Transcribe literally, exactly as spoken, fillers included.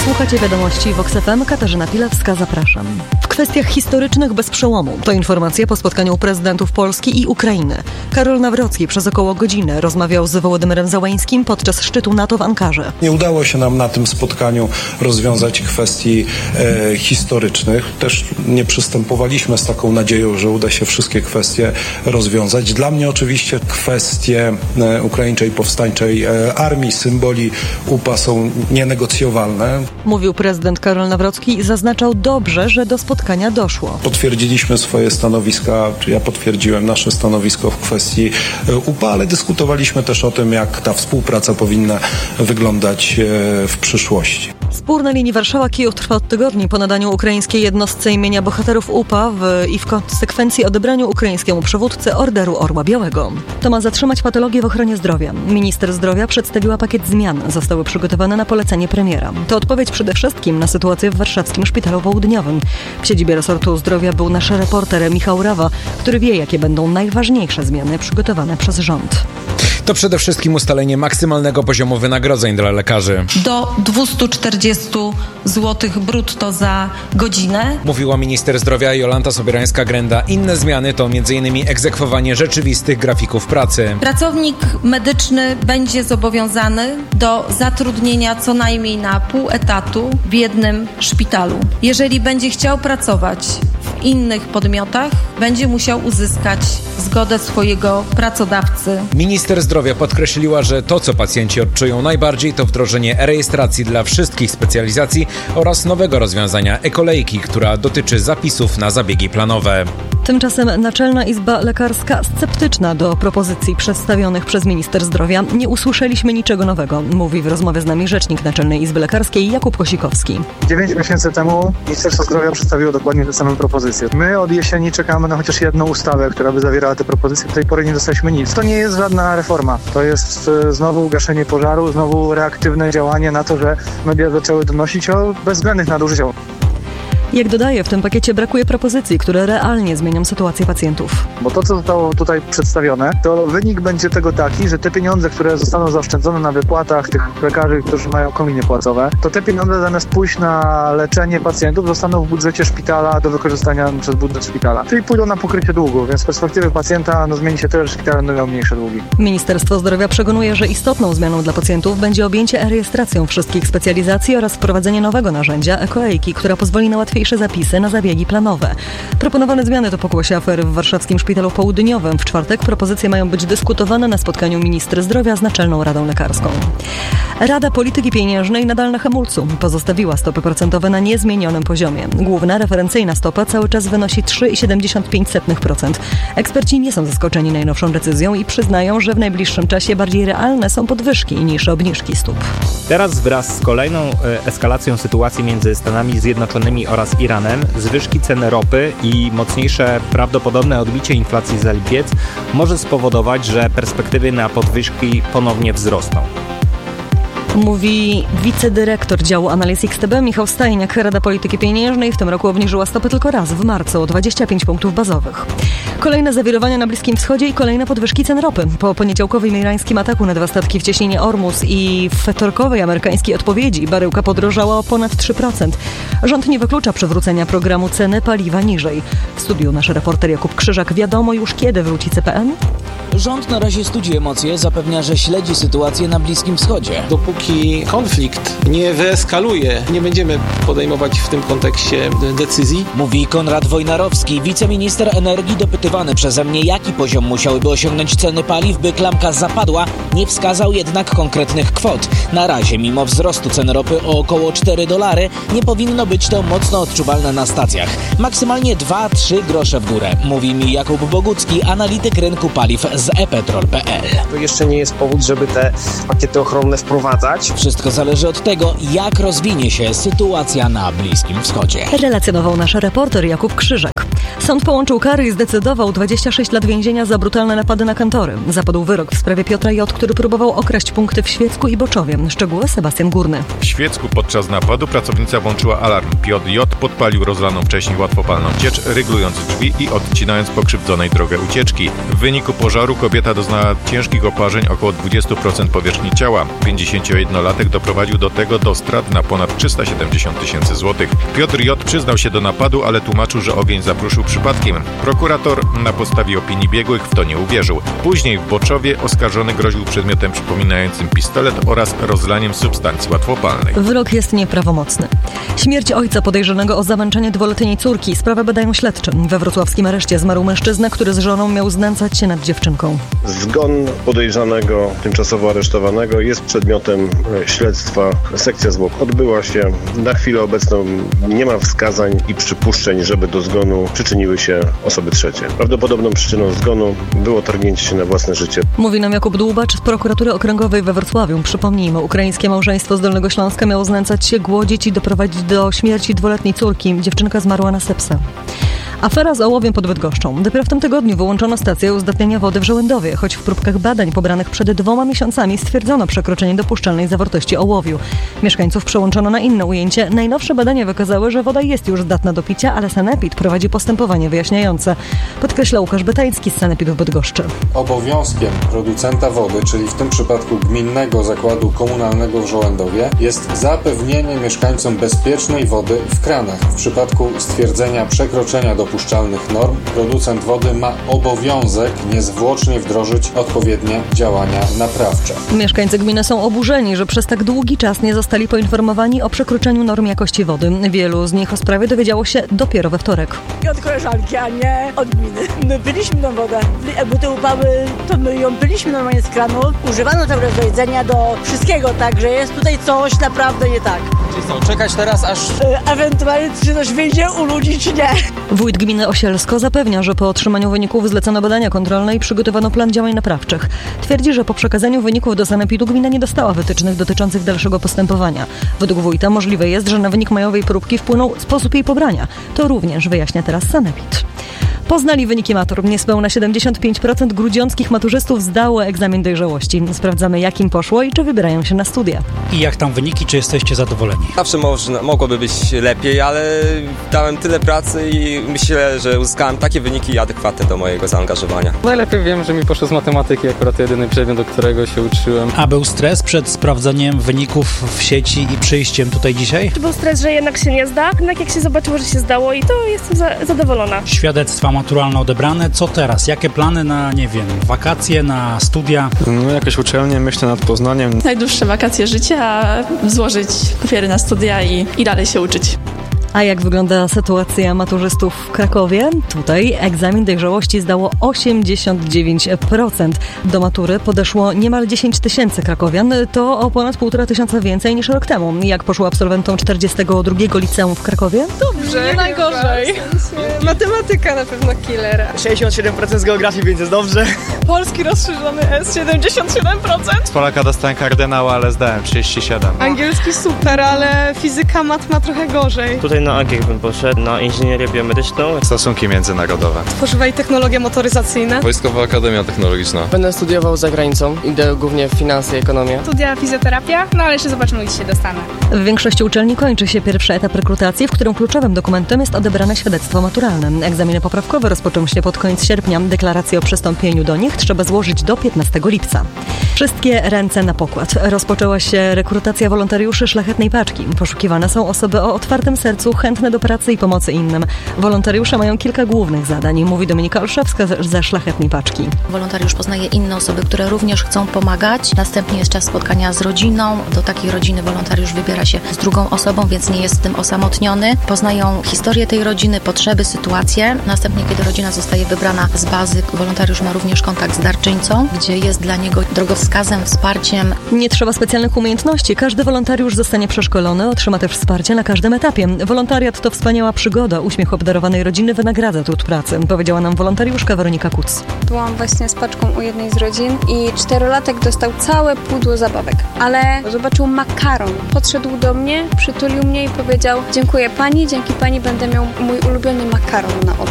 Słuchacie wiadomości Vox F M. Katarzyna Pilewska, zapraszam. W kwestiach historycznych bez przełomu. To informacja po spotkaniu prezydentów Polski i Ukrainy. Karol Nawrocki przez około godzinę rozmawiał z Wołodymyrem Zełańskim podczas szczytu NATO w Ankarze. Nie udało się nam na tym spotkaniu rozwiązać kwestii e, historycznych. Też nie przystępowaliśmy z taką nadzieją, że uda się wszystkie kwestie rozwiązać. Dla mnie oczywiście kwestie e, ukraińczej powstańczej e, armii, symboli U P A są nienegocjowalne. Mówił prezydent Karol Nawrocki i zaznaczał dobrze, że do spotkania doszło. Potwierdziliśmy swoje stanowiska, czy ja potwierdziłem nasze stanowisko w kwestii U P A, ale dyskutowaliśmy też o tym, jak ta współpraca powinna wyglądać w przyszłości. Spór na linii Warszawa-Kijów trwa od tygodni po nadaniu ukraińskiej jednostce imienia bohaterów U P A w, i w konsekwencji odebraniu ukraińskiemu przywódcy Orderu Orła Białego. To ma zatrzymać patologię w ochronie zdrowia. Minister zdrowia przedstawiła pakiet zmian. Zostały przygotowane na polecenie premiera. To odpowiedź przede wszystkim na sytuację w warszawskim szpitalu południowym. W siedzibie resortu zdrowia był nasz reporter Michał Rawa, który wie, jakie będą najważniejsze zmiany przygotowane przez rząd. To przede wszystkim ustalenie maksymalnego poziomu wynagrodzeń dla lekarzy. Do dwieście czterdzieści złotych brutto za godzinę. Mówiła minister zdrowia Jolanta Sobierańska-Grenda. Inne zmiany to między innymi egzekwowanie rzeczywistych grafików pracy. Pracownik medyczny będzie zobowiązany do zatrudnienia co najmniej na pół etatu w jednym szpitalu. Jeżeli będzie chciał pracować w innych podmiotach, będzie musiał uzyskać zgodę swojego pracodawcy. Minister zdrowia podkreśliła, że to, co pacjenci odczują najbardziej, to wdrożenie e-rejestracji dla wszystkich specjalizacji oraz nowego rozwiązania e-kolejki, która dotyczy zapisów na zabiegi planowe. Tymczasem Naczelna Izba Lekarska sceptyczna do propozycji przedstawionych przez minister zdrowia. Nie usłyszeliśmy niczego nowego, mówi w rozmowie z nami rzecznik Naczelnej Izby Lekarskiej Jakub Kosikowski. Dziewięć miesięcy temu Ministerstwo Zdrowia przedstawiło dokładnie te same propozycje. My od jesieni czekamy na chociaż jedną ustawę, która by zawierała te propozycje. Do tej pory nie dostaliśmy nic. To nie jest żadna reforma. To jest znowu gaszenie pożaru, znowu reaktywne działanie na to, że media zaczęły donosić o bezwzględnych nadużyciach. Jak dodaje, w tym pakiecie brakuje propozycji, które realnie zmienią sytuację pacjentów. Bo to, co zostało tutaj przedstawione, to wynik będzie tego taki, że te pieniądze, które zostaną zaoszczędzone na wypłatach tych lekarzy, którzy mają kominy płacowe, to te pieniądze zamiast pójść na leczenie pacjentów zostaną w budżecie szpitala do wykorzystania przez budżet szpitala. Czyli pójdą na pokrycie długu, więc z perspektywy pacjenta no, zmieni się tyle, że szpital będą miał mniejsze długi. Ministerstwo Zdrowia przekonuje, że istotną zmianą dla pacjentów będzie objęcie e-rejestracją wszystkich specjalizacji oraz wprowadzenie nowego narzędzia e-kolejki, która pozwoli na łatwiejsze zapisy na zabiegi planowe. Proponowane zmiany to pokłosie afery w warszawskim szpitalu południowym. W czwartek propozycje mają być dyskutowane na spotkaniu ministra zdrowia z Naczelną Radą Lekarską. Rada Polityki Pieniężnej nadal na hamulcu. Pozostawiła stopy procentowe na niezmienionym poziomie. Główna referencyjna stopa cały czas wynosi trzy przecinek siedemdziesiąt pięć procent. Eksperci nie są zaskoczeni najnowszą decyzją i przyznają, że w najbliższym czasie bardziej realne są podwyżki niż obniżki stóp. Teraz wraz z kolejną eskalacją sytuacji między Stanami Zjednoczonymi oraz Iranem, zwyżki cen ropy i mocniejsze prawdopodobne odbicie inflacji za lipiec może spowodować, że perspektywy na podwyżki ponownie wzrosną. Mówi wicedyrektor działu analiz X T B Michał Stajniak. Rada Polityki Pieniężnej w tym roku obniżyła stopy tylko raz, w marcu, o dwadzieścia pięć punktów bazowych. Kolejne zawirowania na Bliskim Wschodzie i kolejne podwyżki cen ropy. Po poniedziałkowym irańskim ataku na dwa statki w cieśninie Ormus i wtorkowej amerykańskiej odpowiedzi baryłka podrożała o ponad trzy procent. Rząd nie wyklucza przywrócenia programu ceny paliwa niżej. W studiu nasz reporter Jakub Krzyżak. Wiadomo już, kiedy wróci C P N? Rząd na razie studzi emocje, zapewnia, że śledzi sytuację na Bliskim Wschodzie. Dopóki konflikt nie wyeskaluje, nie będziemy podejmować w tym kontekście decyzji. Mówi Konrad Wojnarowski, wiceminister energii, dopytywany przeze mnie, jaki poziom musiałyby osiągnąć ceny paliw, by klamka zapadła, nie wskazał jednak konkretnych kwot. Na razie, mimo wzrostu cen ropy o około cztery dolary, nie powinno być to mocno odczuwalne na stacjach. Maksymalnie dwa do trzech grosze w górę, mówi mi Jakub Bogucki, analityk rynku paliw z e petrol kropka p l. To jeszcze nie jest powód, żeby te pakiety ochronne wprowadzać. Wszystko zależy od tego, jak rozwinie się sytuacja na Bliskim Wschodzie. Relacjonował nasz reporter Jakub Krzyżak. Sąd połączył kary i zdecydował dwadzieścia sześć lat więzienia za brutalne napady na kantory. Zapadł wyrok w sprawie Piotra J., który próbował okraść punkty w Świecku i Boczowie. Szczegóły Sebastian Górny. W Świecku podczas napadu pracownica włączyła alarm. Piotr J. podpalił rozlaną wcześniej łatwopalną ciecz, ryglując drzwi i odcinając pokrzywdzonej drogę ucieczki. W wyniku pożaru kobieta doznała ciężkich oparzeń, około dwadzieścia procent powierzchni ciała. pięćdziesięciojednoletnia jednolatek doprowadził do tego do strat na ponad trzysta siedemdziesiąt tysięcy złotych. Piotr J. przyznał się do napadu, ale tłumaczył, że ogień zapruszył przypadkiem. Prokurator na podstawie opinii biegłych w to nie uwierzył. Później w Boczowie oskarżony groził przedmiotem przypominającym pistolet oraz rozlaniem substancji łatwopalnej. Wyrok jest nieprawomocny. Śmierć ojca podejrzanego o zamęczenie dwuletniej córki. Sprawę badają śledczy. We wrocławskim areszcie zmarł mężczyzna, który z żoną miał znęcać się nad dziewczynką. Zgon podejrzanego, tymczasowo aresztowanego jest przedmiotem śledztwa. Sekcja zwłok odbyła się. Na chwilę obecną nie ma wskazań i przypuszczeń, żeby do zgonu przyczyniły się osoby trzecie. Prawdopodobną przyczyną zgonu było targnięcie się na własne życie. Mówi nam Jakub Dłubacz z prokuratury okręgowej we Wrocławiu. Przypomnijmy, ukraińskie małżeństwo z Dolnego Śląska miało znęcać się, głodzić i doprowadzić do śmierci dwuletniej córki. Dziewczynka zmarła na sepsę. Afera z ołowiem pod Bydgoszczą. Dopiero w tym tygodniu wyłączono stację uzdatniania wody w Żołędowie, choć w próbkach badań pobranych przed dwoma miesiącami stwierdzono przekroczenie dopuszczalnej zawartości ołowiu. Mieszkańców przełączono na inne ujęcie. Najnowsze badania wykazały, że woda jest już zdatna do picia, ale Sanepid prowadzi postępowanie wyjaśniające. Podkreśla Łukasz Bytański z Sanepidu w Bydgoszczy. Obowiązkiem producenta wody, czyli w tym przypadku Gminnego Zakładu Komunalnego w Żołędowie, jest zapewnienie mieszkańcom bezpiecznej wody w kranach. W przypadku stwierdzenia przekroczenia do dopuszczalnych norm, producent wody ma obowiązek niezwłocznie wdrożyć odpowiednie działania naprawcze. Mieszkańcy gminy są oburzeni, że przez tak długi czas nie zostali poinformowani o przekroczeniu norm jakości wody. Wielu z nich o sprawie dowiedziało się dopiero we wtorek. I od koleżanki, a nie od gminy. My byliśmy tą wodę. Jakby te upały, to my ją byliśmy normalnie z kranu. Używano cały czas do jedzenia, do wszystkiego, także jest tutaj coś naprawdę nie tak. Czyli co, czekać teraz aż... E, ewentualnie czy coś wyjdzie u ludzi, czy nie. Wójt gminy Osielsko zapewnia, że po otrzymaniu wyników zlecono badania kontrolne i przygotowano plan działań naprawczych. Twierdzi, że po przekazaniu wyników do Sanepidu gmina nie dostała wytycznych dotyczących dalszego postępowania. Według wójta możliwe jest, że na wynik majowej próbki wpłynął sposób jej pobrania. To również wyjaśnia teraz Sanepid. Poznali wyniki matur. Niespełna siedemdziesiąt pięć procent grudziąckich maturzystów zdało egzamin dojrzałości. Sprawdzamy, jak im poszło i czy wybierają się na studia. I jak tam wyniki, czy jesteście zadowoleni? Zawsze można, mogłoby być lepiej, ale dałem tyle pracy i myślę, że uzyskałem takie wyniki adekwatne do mojego zaangażowania. Najlepiej wiem, że mi poszło z matematyki, akurat jedyny przedmiot, do którego się uczyłem. A był stres przed sprawdzeniem wyników w sieci i przyjściem tutaj dzisiaj? Był stres, że jednak się nie zda, jednak jak się zobaczyło, że się zdało i to jestem za, zadowolona. Świadectwa maturalne odebrane, co teraz? Jakie plany na, nie wiem, wakacje, na studia? No jakieś uczelnie, myślę nad Poznaniem. Najdłuższe wakacje życia, złożyć papiery na studia i, i dalej się uczyć. A jak wygląda sytuacja maturzystów w Krakowie? Tutaj egzamin dojrzałości zdało osiemdziesiąt dziewięć procent. Do matury podeszło niemal dziesięć tysięcy krakowian. To o ponad półtora tysiąca więcej niż rok temu. Jak poszło absolwentom czterdziestego drugiego liceum w Krakowie? Dobrze, nie najgorzej. Matematyka na pewno killer. sześćdziesiąt siedem procent z geografii, więc jest dobrze. Polski rozszerzony S, siedemdziesiąt siedem procent. Z Polaka dostałem kardynała, ale zdałem trzydzieści siedem. Angielski super, ale fizyka, mat ma trochę gorzej. Tutaj na A G bym poszedł, na inżynierię biomedyczną. Stosunki międzynarodowe. Tworzywa i technologie motoryzacyjne. Wojskowa Akademia Technologiczna. Będę studiował za granicą, idę głównie w finanse i ekonomię. Studia fizjoterapia, no ale jeszcze zobaczymy, gdzie się dostanę. W większości uczelni kończy się pierwszy etap rekrutacji, w którym kluczowym dokumentem jest odebrane świadectwo maturalne. Egzaminy poprawkowe rozpoczną się pod koniec sierpnia. Deklarację o przystąpieniu do nich trzeba złożyć do piętnastego lipca. Wszystkie ręce na pokład. Rozpoczęła się rekrutacja wolontariuszy Szlachetnej Paczki. Poszukiwane są osoby o otwartym sercu, chętne do pracy i pomocy innym. Wolontariusze mają kilka głównych zadań, mówi Dominika Olszewska ze Szlachetnej Paczki. Wolontariusz poznaje inne osoby, które również chcą pomagać. Następnie jest czas spotkania z rodziną. Do takiej rodziny wolontariusz wybiera się z drugą osobą, więc nie jest w tym osamotniony. Poznają historię tej rodziny, potrzeby, sytuacje. Następnie, kiedy rodzina zostaje wybrana z bazy, wolontariusz ma również kontakt z darczyńcą, gdzie jest dla niego drogowskazem, wsparciem. Nie trzeba specjalnych umiejętności. Każdy wolontariusz zostanie przeszkolony, otrzyma też wsparcie na każdym etapie. Wolontariat to wspaniała przygoda. Uśmiech obdarowanej rodziny wynagradza trud pracy, powiedziała nam wolontariuszka Weronika Kuc. Byłam właśnie z paczką u jednej z rodzin i czterolatek dostał całe pudło zabawek, ale zobaczył makaron. Podszedł do mnie, przytulił mnie i powiedział: dziękuję pani, dzięki pani będę miał mój ulubiony makaron na obiad.